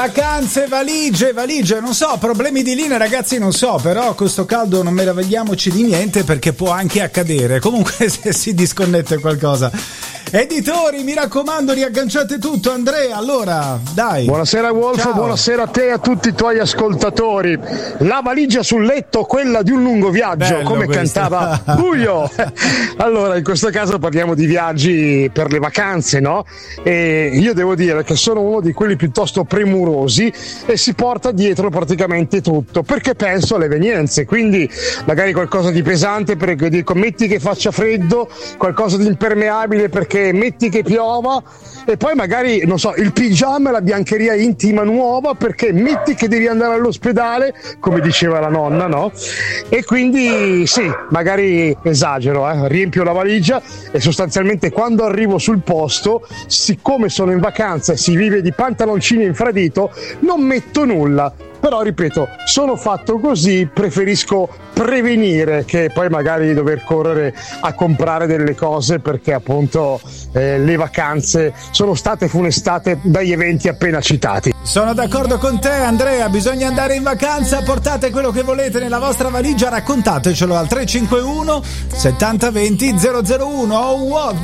Vacanze, valigie, non so, problemi di linea ragazzi non so, però con sto caldo non meravigliamoci di niente perché può anche accadere, comunque se si disconnette qualcosa. Editori, mi raccomando, riagganciate tutto. Andrea, allora, dai. Buonasera Wolf, ciao. Buonasera a te e a tutti i tuoi ascoltatori. La valigia sul letto, quella di un lungo viaggio, bello come questo. cantava Buio. Allora, in questo caso parliamo di viaggi per le vacanze, no? E io devo dire che sono uno di quelli piuttosto premurosi e si porta dietro praticamente tutto, perché penso alle evenienze, quindi magari qualcosa di pesante perché dico metti che faccia freddo, qualcosa di impermeabile perché metti che piova, e poi magari non so, il pigiama e la biancheria intima nuova perché metti che devi andare all'ospedale, come diceva la nonna, no? E quindi sì, magari esagero, riempio la valigia e sostanzialmente quando arrivo sul posto, siccome sono in vacanza e si vive di pantaloncini infradito, non metto nulla. Però ripeto, sono fatto così, preferisco prevenire che poi magari dover correre a comprare delle cose, perché appunto le vacanze sono state funestate dagli eventi appena citati. Sono d'accordo con te Andrea, bisogna andare in vacanza, portate quello che volete nella vostra valigia, raccontatecelo al 351 70 20 001.